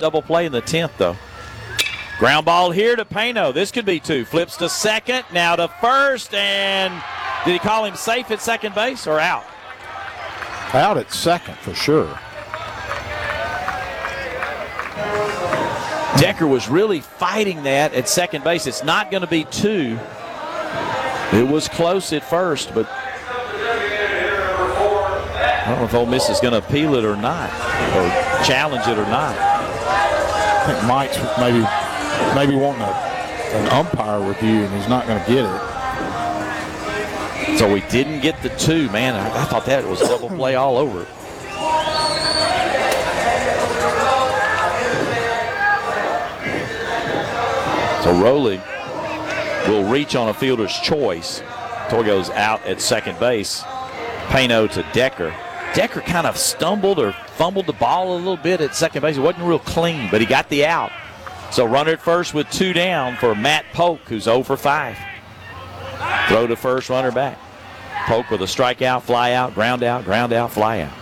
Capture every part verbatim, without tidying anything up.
double play in the tenth, though. Ground ball here to Payno. This could be two. Flips to second, now to first, and did he call him safe at second base or out? Out at second for sure. Decker was really fighting that at second base. It's not going to be two. It was close at first, but I don't know if Ole Miss is going to appeal it or not, or challenge it or not. I think Mike's maybe maybe wanting a, an umpire review, and he's not going to get it. So we didn't get the two. Man, I, I thought that was a double play all over it. So Rowley will reach on a fielder's choice. Toy goes out at second base. Payno to Decker. Decker kind of stumbled or fumbled the ball a little bit at second base. It wasn't real clean, but he got the out. So runner at first with two down for Matt Polk, who's oh for five. Throw to first, runner back. Polk with a strikeout, fly out, ground out, ground out, fly out.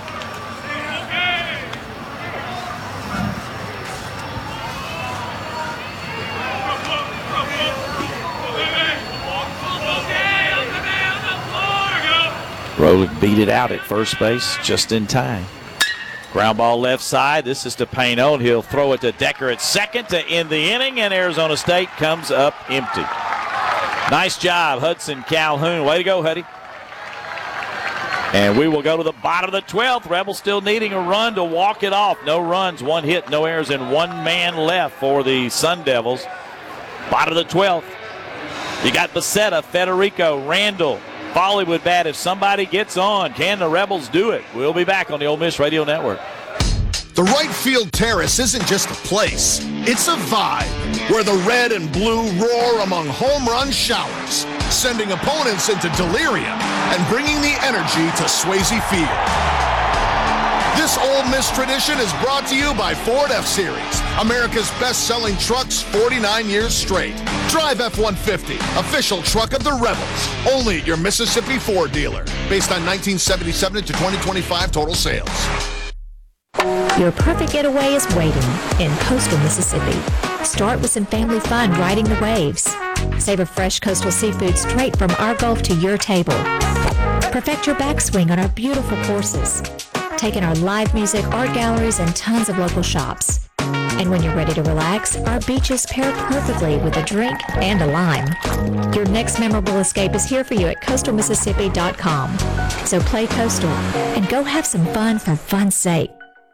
Rowley beat it out at first base just in time. Ground ball left side. This is to Payno, and he'll throw it to Decker at second to end the inning, and Arizona State comes up empty. Nice job, Hudson Calhoun. Way to go, Huddy. And we will go to the bottom of the twelfth. Rebels still needing a run to walk it off. No runs, one hit, no errors, and one man left for the Sun Devils. Bottom of the twelfth. You got Becerra, Federico, Randall, Foley would bat. If somebody gets on, can the Rebels do it? We'll be back on the Ole Miss Radio Network. The right field terrace isn't just a place, it's a vibe where the red and blue roar among home run showers, sending opponents into delirium and bringing the energy to Swayze Field. This Ole Miss tradition is brought to you by Ford F-Series, America's best-selling trucks forty-nine years straight. Drive F one fifty, official truck of the Rebels, only at your Mississippi Ford dealer, based on nineteen seventy-seven to twenty twenty-five total sales. Your perfect getaway is waiting in coastal Mississippi. Start with some family fun riding the waves. Savor fresh coastal seafood straight from our Gulf to your table. Perfect your backswing on our beautiful courses. Take in our live music, art galleries, and tons of local shops. And when you're ready to relax, our beaches pair perfectly with a drink and a lime. Your next memorable escape is here for you at coastal mississippi dot com. So play coastal and go have some fun for fun's sake.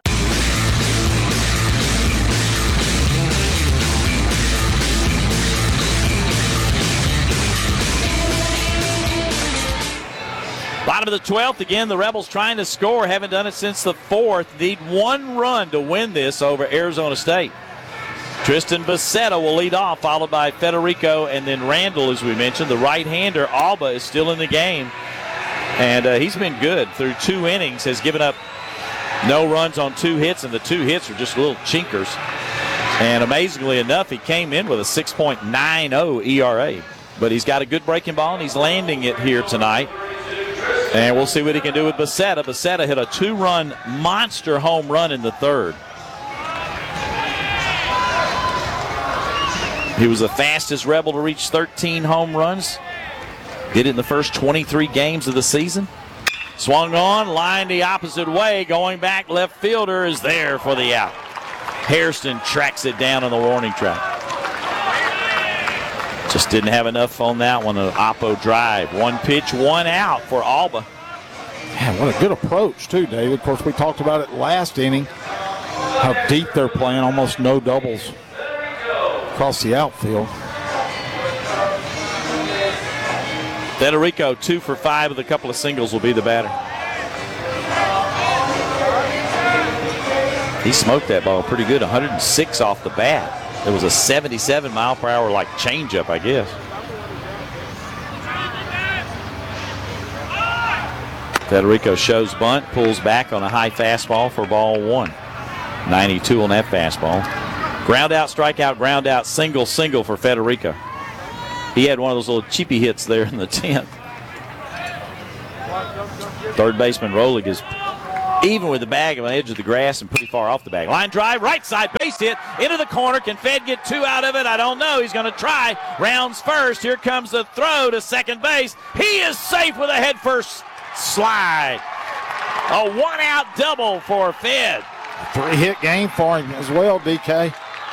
Bottom of the twelfth, again, the Rebels trying to score. Haven't done it since the fourth. Need one run to win this over Arizona State. Tristan Becerra will lead off, followed by Federico and then Randall, as we mentioned. The right-hander, Alba, is still in the game. And uh, he's been good through two innings, has given up no runs on two hits, and the two hits are just little chinkers. And amazingly enough, he came in with a six point nine oh E R A. But he's got a good breaking ball, and he's landing it here tonight. And we'll see what he can do with Becerra. Becerra hit a two-run monster home run in the third. He was the fastest Rebel to reach thirteen home runs. Did it in the first twenty-three games of the season. Swung on, line the opposite way. Going back, left fielder is there for the out. Hairston tracks it down on the warning track. Just didn't have enough on that one, an Oppo drive. One pitch, one out for Alba. Man, what a good approach, too, David. Of course, we talked about it last inning, how deep they're playing, almost no doubles across the outfield. Federico, two for five with a couple of singles, will be the batter. He smoked that ball pretty good, one hundred six off the bat. It was a seventy-seven mile per hour like changeup, I guess. Federico shows bunt, pulls back on a high fastball for ball one. ninety-two on that fastball. Ground out, strikeout, ground out, single, single for Federico. He had one of those little cheapy hits there in the tenth. Third baseman Rolig is even with the bag on the edge of the grass and pretty far off the bag. Line drive, right side, base hit, into the corner. Can Fed get two out of it? I don't know. He's going to try. Rounds first. Here comes the throw to second base. He is safe with a head first slide. A one-out double for Fed. Three-hit game for him as well, D K.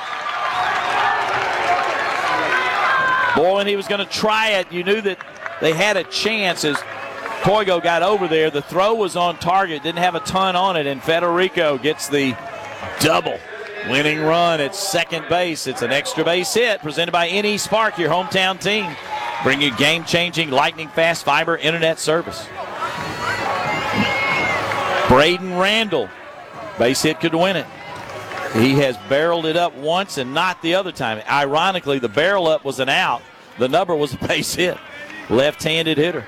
Boy, when he was going to try it, you knew that they had a chance as Toigo got over there. The throw was on target, didn't have a ton on it, and Federico gets the double. Winning run at second base. It's an extra base hit presented by N E Spark, your hometown team. Bring you game-changing lightning-fast fiber internet service. Braden Randall, base hit could win it. He has barreled it up once and not the other time. Ironically, the barrel up was an out. The number was a base hit. Left-handed hitter.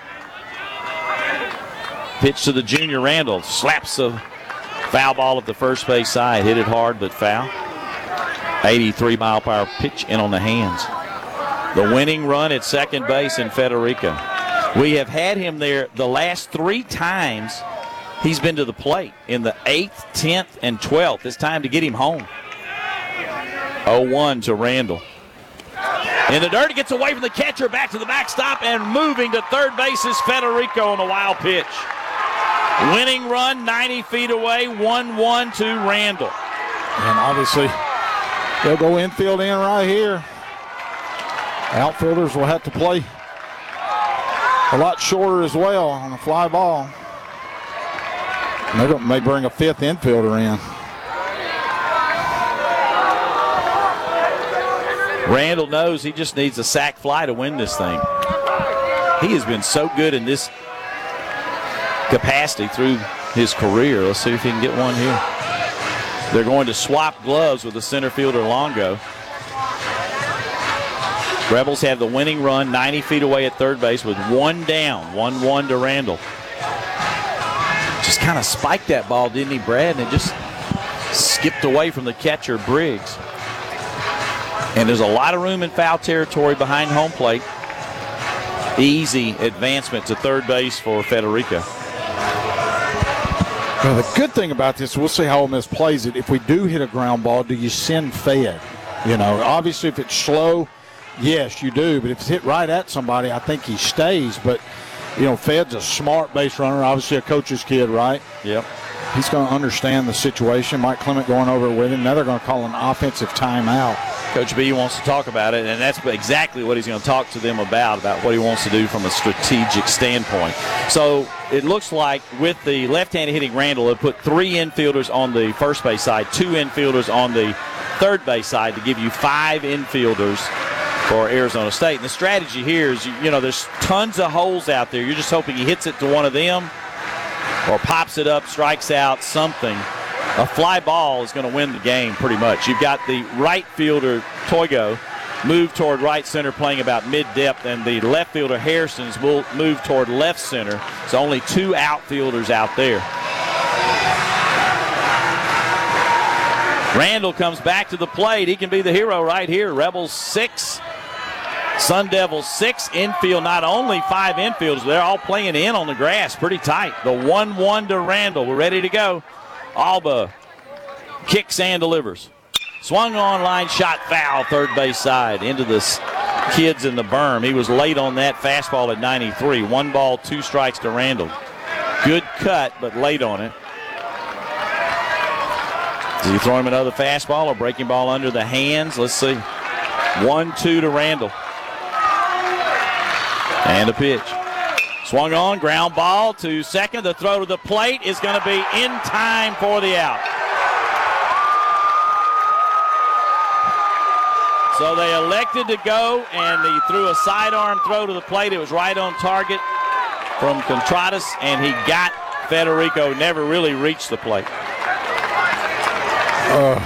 Pitch to the junior Randall. Slaps a foul ball at the first base side. Hit it hard, but foul. eighty-three mile per hour pitch in on the hands. The winning run at second base in Federico. We have had him there the last three times he's been to the plate, in the eighth, tenth, and twelfth. It's time to get him home. oh one to Randall. In the dirt, he gets away from the catcher, back to the backstop, and moving to third base is Federico on a wild pitch. Winning run ninety feet away, one one to Randall. And obviously, they'll go infield in right here. Outfielders will have to play a lot shorter as well on a fly ball. And they may bring a fifth infielder in. Randall knows he just needs a sac fly to win this thing. He has been so good in this capacity through his career. Let's see if he can get one here. They're going to swap gloves with the center fielder Longo. Rebels have the winning run ninety feet away at third base with one down, one one to Randall. Just kind of spiked that ball, didn't he, Brad? And it just skipped away from the catcher, Briggs. And there's a lot of room in foul territory behind home plate. Easy advancement to third base for Federico. Well, the good thing about this, we'll see how Ole Miss plays it. If we do hit a ground ball, do you send Fed? You know, obviously if it's slow, yes, you do. But if it's hit right at somebody, I think he stays. But, you know, Fed's a smart base runner, obviously a coach's kid, right? Yep. He's going to understand the situation. Mike Clement going over with him. Now they're going to call an offensive timeout. Coach B wants to talk about it, and that's exactly what he's going to talk to them about, about what he wants to do from a strategic standpoint. So it looks like with the left-handed hitting Randall, they'll put three infielders on the first base side, two infielders on the third base side to give you five infielders for Arizona State. And the strategy here is, you know, there's tons of holes out there. You're just hoping he hits it to one of them or pops it up, strikes out, something. A fly ball is going to win the game pretty much. You've got the right fielder, Toigo, move toward right center playing about mid-depth, and the left fielder, Harrison's, will move toward left center. So only two outfielders out there. Randall comes back to the plate. He can be the hero right here. Rebels six, Sun Devils six, infield, not only five infielders, they're all playing in on the grass pretty tight. The one one to Randall. We're ready to go. Alba kicks and delivers. Swung on, line shot, foul, third base side into the kids in the berm. He was late on that fastball at ninety-three. One ball, two strikes to Randall. Good cut, but late on it. Does he throw him another fastball or breaking ball under the hands? Let's see. one two to Randall. And a pitch. Swung on, ground ball to second. The throw to the plate is going to be in time for the out. So they elected to go, and he threw a sidearm throw to the plate. It was right on target from Contreras, and he got Federico. Never really reached the plate. Uh.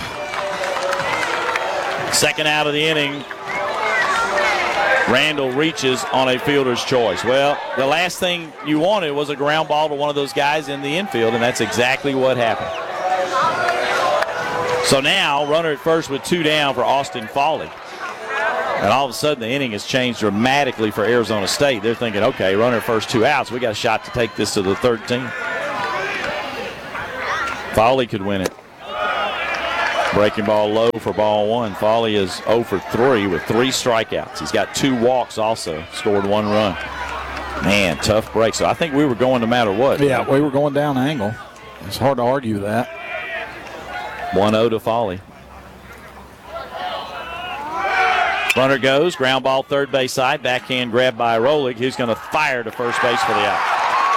Second out of the inning. Randall reaches on a fielder's choice. Well, the last thing you wanted was a ground ball to one of those guys in the infield, and that's exactly what happened. So now, runner at first with two down for Austin Foley. And all of a sudden, the inning has changed dramatically for Arizona State. They're thinking, okay, runner at first, two outs. We got a shot to take this to the third team. Foley could win it. Breaking ball low for ball one. Foley is oh for three with three strikeouts. He's got two walks also. Scored one run. Man, tough break. So I think we were going no matter what. Yeah, we were going down angle. It's hard to argue that. one oh to Foley. Runner goes. Ground ball third base side. Backhand grab by Rolig. Who's going to fire to first base for the out.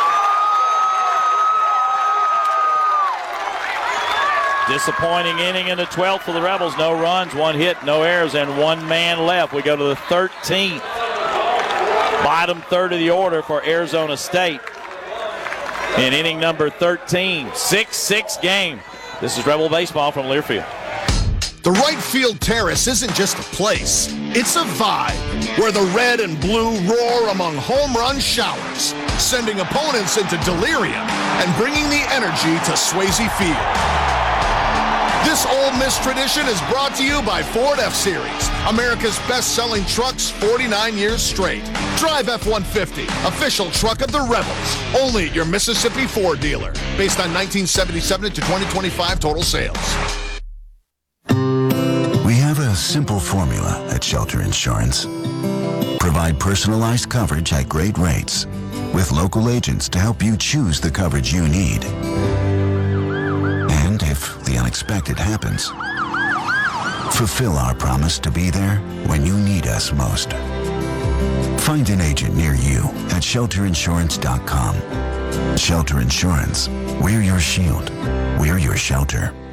Disappointing inning in the twelfth for the Rebels. No runs, one hit, no errors, and one man left. We go to the thirteenth. Bottom third of the order for Arizona State. In inning number thirteen. six six game. This is Rebel baseball from Learfield. The right field terrace isn't just a place, it's a vibe where the red and blue roar among home run showers, sending opponents into delirium and bringing the energy to Swayze Field. This Ole Miss tradition is brought to you by Ford F-Series, America's best-selling trucks forty-nine years straight. Drive F one fifty, official truck of the Rebels, only at your Mississippi Ford dealer, based on nineteen seventy-seven to twenty twenty-five total sales. We have a simple formula at Shelter Insurance. Provide personalized coverage at great rates with local agents to help you choose the coverage you need. And if the unexpected happens, fulfill our promise to be there when you need us most. Find an agent near you at shelter insurance dot com. Shelter Insurance. We're your shield. We're your shelter.